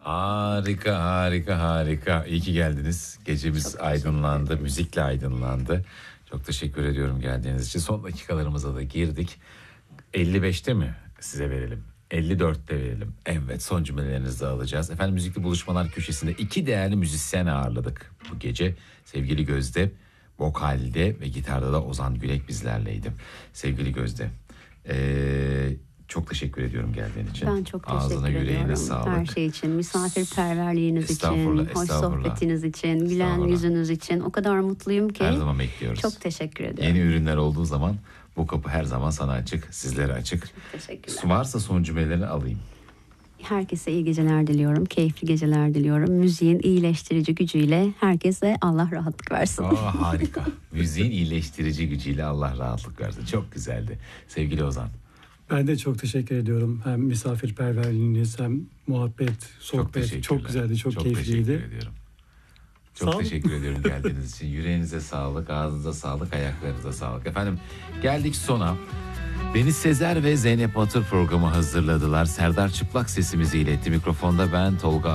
Harika, harika, harika. İyi ki geldiniz. Gecemiz aydınlandı, müzikle aydınlandı. Çok teşekkür ediyorum geldiğiniz için. Son dakikalarımıza da girdik. 55'te mi size verelim? 54'te verelim. Evet, son cümlelerinizi de alacağız. Efendim, Müzikli Buluşmalar Köşesi'nde 2 değerli müzisyen ağırladık bu gece. Sevgili Gözde, vokalde ve gitarda da Ozan Gülek bizlerleydi. Sevgili Gözde, çok teşekkür ediyorum geldiğin için. Ben çok teşekkür Ağzına, yüreğine ediyorum sağlık. her şey için, misafirperverliğiniz için, Estağfurullah, hoş estağfurullah. sohbetiniz için, gülen Estağfurullah. yüzünüz için. O kadar mutluyum ki. Her zaman bekliyoruz. Çok teşekkür ediyorum. Yeni ürünler olduğu zaman bu kapı her zaman sana açık, sizlere açık. Çok teşekkürler. Varsa son cümlelerini alayım. Herkese iyi geceler diliyorum, keyifli geceler diliyorum. Müziğin iyileştirici gücüyle herkese Allah rahatlık versin. Harika. Müziğin iyileştirici gücüyle Allah rahatlık versin. Çok güzeldi. Sevgili Ozan. Ben de çok teşekkür ediyorum. Hem misafirperverliğiniz hem muhabbet, sohbet çok güzeldi, çok keyifliydi. Teşekkür ediyorum. Çok Sağ olun. teşekkür ediyorum geldiğiniz için. Yüreğinize sağlık, ağzınıza sağlık, ayaklarınıza sağlık. Efendim, geldik sona. Deniz Sezer ve Zeynep Batur programı hazırladılar. Serdar Çıplak sesimizi iletti. Mikrofonda ben Tolga